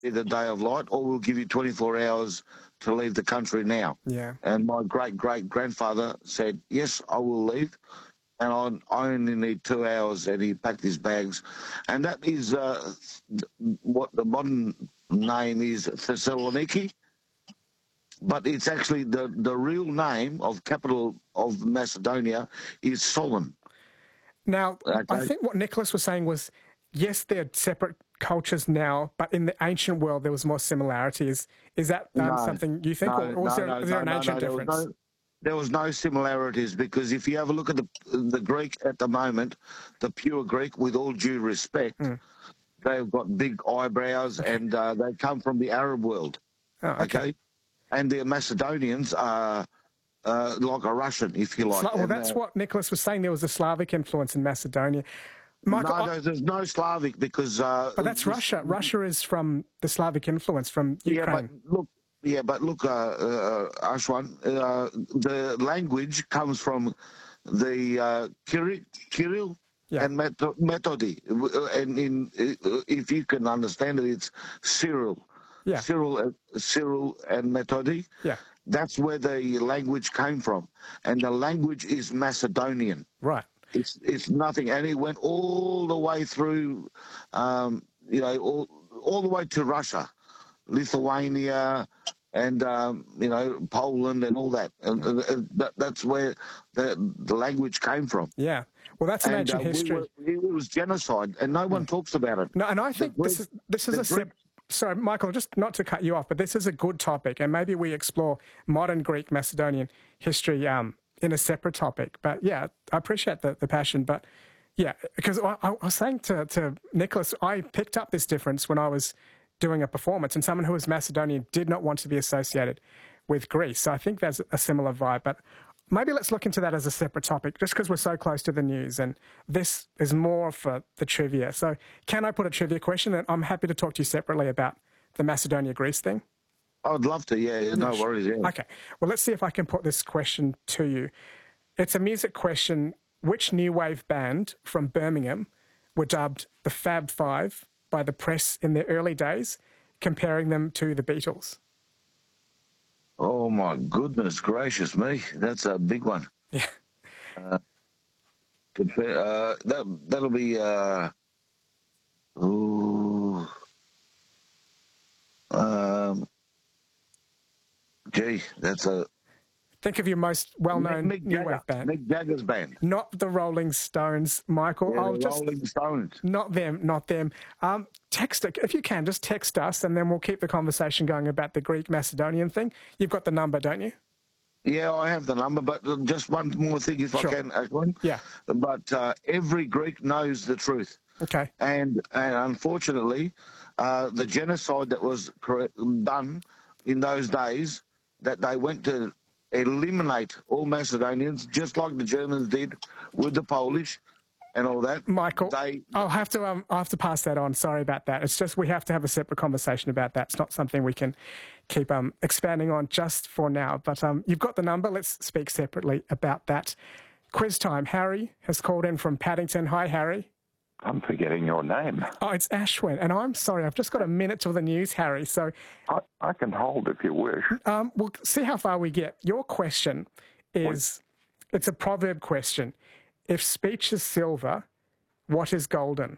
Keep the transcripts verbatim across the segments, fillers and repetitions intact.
the Day of Light, or we'll give you twenty-four hours to leave the country now. Yeah. And my great-great-grandfather said, yes, I will leave, and I, I only need two hours, and he packed his bags. And that is uh, what the modern name is, Thessaloniki, but it's actually the, the real name of capital of Macedonia is Solon. Now, Okay. I think what Nicholas was saying was, yes, they're separate cultures now, but in the ancient world there was more similarities. Is that um, No, something you think, no, or, or was no, there, no, is there no, an no, ancient no, there was difference? no- There was no similarities, because if you have a look at the the Greek at the moment, the pure Greek, with all due respect, Mm. they've got big eyebrows, and uh, they come from the Arab world. Oh, okay. Okay, and the Macedonians are uh, like a Russian, if you like. Sla- well, And, that's uh, what Nicholas was saying. There was a Slavic influence in Macedonia. Michael, no, I- there's, there's no Slavic, because. Uh, but that's this- Russia. Russia is from the Slavic influence from Yeah, Ukraine. but look. Yeah, but look, uh, uh, Ashwan, uh, the language comes from the uh, Kirill, Kirill Yeah. and Meto- Methody. And in, if you can understand it, it's Cyril. Yeah. Cyril, uh, Cyril and Methody. Yeah. That's where the language came from. And the language is Macedonian. Right. It's it's nothing. And it went all the way through, um, you know, all, all the way to Russia, Lithuania, and um, you know, Poland and all that. And, and, and that, that's where the the language came from. Yeah. Well, that's an And ancient uh, we history. were, it was genocide, and no one talks about it. No, and I think The this is Greek- this is the a sep- Greek- sorry, Michael, just not to cut you off, but this is a good topic, and maybe we explore modern Greek Macedonian history um, in a separate topic. But yeah, I appreciate the, the passion. But yeah, because I, I was saying to to Nicholas, I picked up this difference when I was doing a performance, and someone who was Macedonian did not want to be associated with Greece. So I think there's a similar vibe, but. Maybe let's look into that as a separate topic, just because we're so close to the news, and this is more for the trivia. So can I put a trivia question? And I'm happy to talk to you separately about the Macedonia-Greece thing. I would love to, yeah, no worries, yeah. Okay, well, let's see if I can put this question to you. It's a music question. Which new wave band from Birmingham were dubbed the Fab Five by the press in their early days, comparing them to the Beatles? Oh, my goodness gracious me. That's a big one. Yeah. Uh, compare, uh, that, that'll be, uh, ooh, um, gee, that's a... Think of your most well-known Mick new Jagger, wave band. Mick Jagger's band. Not the Rolling Stones, Michael. Yeah, I'll the just Rolling Stones. not them, not them. Um, text it if you can. Just text us, and then we'll keep the conversation going about the Greek Macedonian thing. You've got the number, don't you? Yeah, I have the number, but just one more thing, if Sure. I can, Ashwin. Yeah. But uh, every Greek knows the truth. Okay. And, and unfortunately, uh, the genocide that was cor- done in those days, that they went to eliminate all Macedonians, just like the Germans did with the Polish and all that. Michael, They, I'll have to um, I'll have to pass that on. Sorry about that. It's just we have to have a separate conversation about that. It's not something we can keep um, expanding on just for now. But um, you've got the number. Let's speak separately about that. Quiz time. Harry has called in from Paddington. Hi, Harry. I'm forgetting your name. Oh, it's Ashwin, and I'm sorry. I've just got a minute till the news, Harry. So I, I can hold if you wish. um, we'll see how far we get. Your question is, it's a proverb question. If speech is silver, what is golden?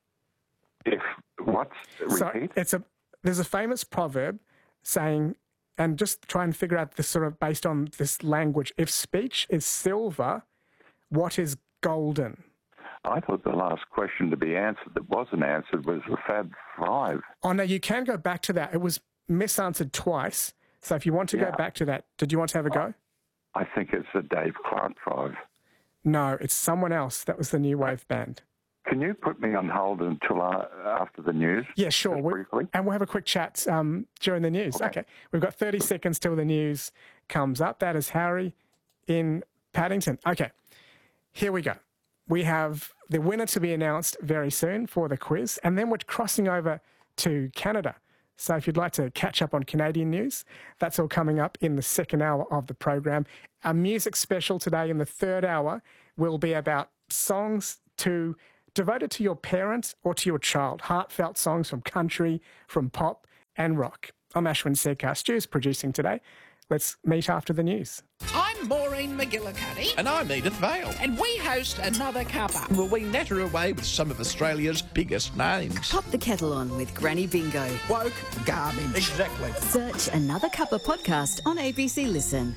If what? So Repeat. it's a there's a famous proverb saying, and just try and figure out this sort of based on this language. If speech is silver, what is golden? I thought the last question to be answered that wasn't answered was the Fab Five. Oh no, you can go back to that. It was misanswered twice. So if you want to Yeah. go back to that, did you want to have a go? I think it's the Dave Clark Five. No, it's someone else. That was the new wave band. Can you put me on hold until uh, after the news? Yeah, sure. Just We- briefly. and we'll have a quick chat um, during the news. Okay. Okay. We've got thirty seconds till the news comes up. That is Harry in Paddington. Okay. Here we go. We have the winner to be announced very soon for the quiz, and then we're crossing over to Canada. So if you'd like to catch up on Canadian news, that's all coming up in the second hour of the program. Our music special today in the third hour will be about songs to devoted to your parent or to your child, heartfelt songs from country, from pop, and rock. I'm Ashwin Sekar. Stu's producing today. Let's meet after the news. I'm Maureen McGillicuddy. And I'm Edith Vale. And we host Another Cuppa. Well, we natter away with some of Australia's biggest names. Pop the kettle on with Granny Bingo. Woke garbage. Exactly. Search Another Cuppa podcast on A B C Listen.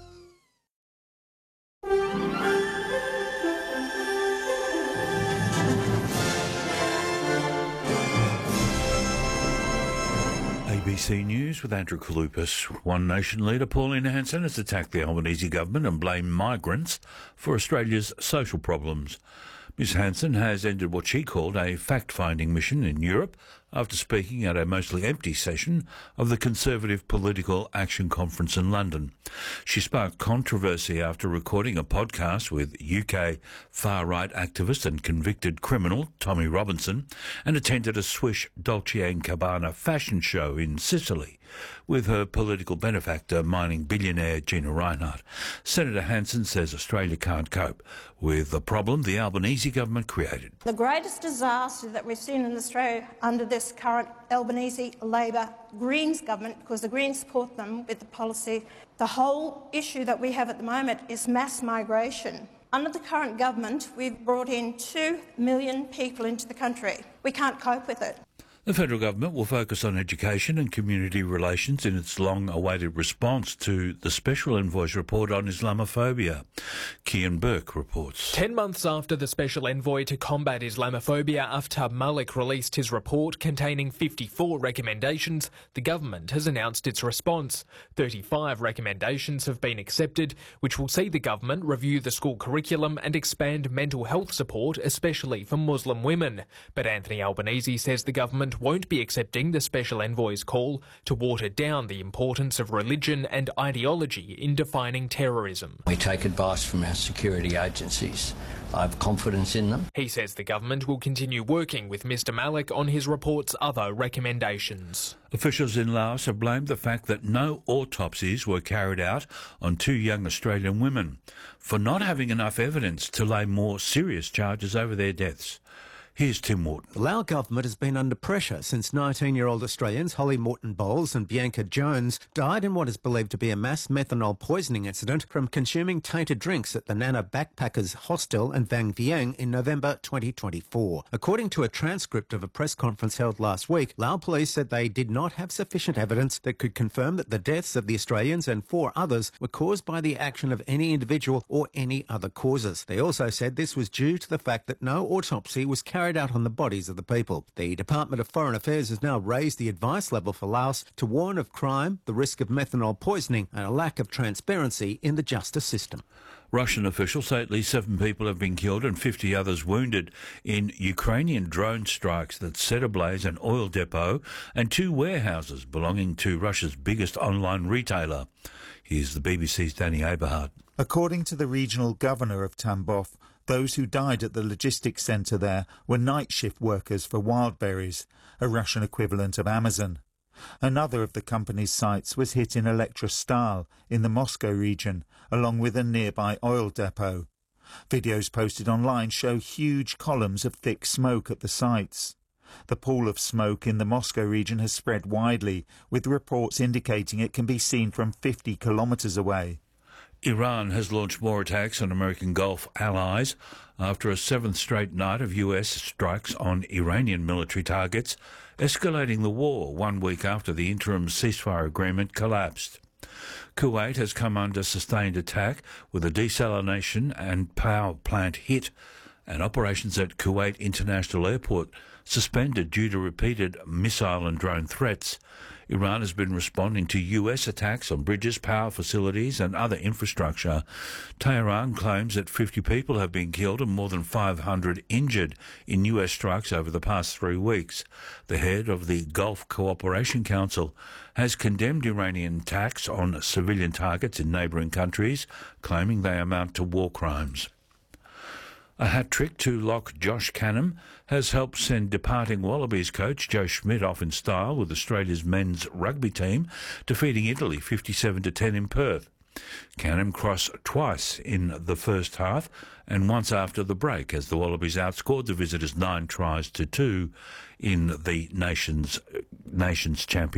A B C News with Andrew Kalupas. One Nation leader Pauline Hanson has attacked the Albanese government and blamed migrants for Australia's social problems. Miz Hanson has ended what she called a fact-finding mission in Europe after speaking at a mostly empty session of the Conservative Political Action Conference in London. She sparked controversy after recording a podcast with U K far-right activist and convicted criminal Tommy Robinson and attended a Swiss Dolce and Gabbana fashion show in Sicily with her political benefactor, mining billionaire Gina Rinehart. Senator Hanson says Australia can't cope with the problem the Albanese government created. The greatest disaster that we've seen in Australia under this current Albanese Labor Greens government, because the Greens support them with the policy, the whole issue that we have at the moment is mass migration. Under the current government, we've brought in two million people into the country. We can't cope with it. The federal government will focus on education and community relations in its long-awaited response to the Special Envoy's report on Islamophobia. Kian Burke reports. Ten months after the Special Envoy to combat Islamophobia, Aftab Malik, released his report containing fifty-four recommendations, the government has announced its response. thirty-five recommendations have been accepted, which will see the government review the school curriculum and expand mental health support, especially for Muslim women. But Anthony Albanese says the government won't be accepting the Special Envoy's call to water down the importance of religion and ideology in defining terrorism. We take advice from our security agencies. I have confidence in them. He says the government will continue working with Mr Malik on his report's other recommendations. Officials in Laos have blamed the fact that no autopsies were carried out on two young Australian women for not having enough evidence to lay more serious charges over their deaths. Here's Tim Morton. The Lao government has been under pressure since nineteen-year-old Australians Holly Morton-Bowles and Bianca Jones died in what is believed to be a mass methanol poisoning incident from consuming tainted drinks at the Nana Backpackers Hostel in Vang Vieng in November twenty twenty-four. According to a transcript of a press conference held last week, Lao police said they did not have sufficient evidence that could confirm that the deaths of the Australians and four others were caused by the action of any individual or any other causes. They also said this was due to the fact that no autopsy was carried out on the bodies of the people. The Department of Foreign Affairs has now raised the advice level for Laos to warn of crime, the risk of methanol poisoning and a lack of transparency in the justice system. Russian officials say at least seven people have been killed and fifty others wounded in Ukrainian drone strikes that set ablaze an oil depot and two warehouses belonging to Russia's biggest online retailer. Here's the B B C's Danny Aberhart. According to the regional governor of Tambov, those who died at the logistics centre there were night shift workers for Wildberries, a Russian equivalent of Amazon. Another of the company's sites was hit in Elektrostal in the Moscow region, along with a nearby oil depot. Videos posted online show huge columns of thick smoke at the sites. The pool of smoke in the Moscow region has spread widely, with reports indicating it can be seen from fifty kilometres away. Iran has launched more attacks on American Gulf allies after a seventh straight night of U S strikes on Iranian military targets, escalating the war one week after the interim ceasefire agreement collapsed. Kuwait has come under sustained attack with a desalination and power plant hit and operations at Kuwait International Airport suspended due to repeated missile and drone threats. Iran has been responding to U S attacks on bridges, power facilities and other infrastructure. Tehran claims that fifty people have been killed and more than five hundred injured in U S strikes over the past three weeks. The head of the Gulf Cooperation Council has condemned Iranian attacks on civilian targets in neighbouring countries, claiming they amount to war crimes. A hat-trick to lock Josh Canham has helped send departing Wallabies coach Joe Schmidt off in style with Australia's men's rugby team, defeating Italy fifty-seven to ten in Perth. Canham crossed twice in the first half and once after the break as the Wallabies outscored the visitors nine tries to two in the Nations, Nations Championship.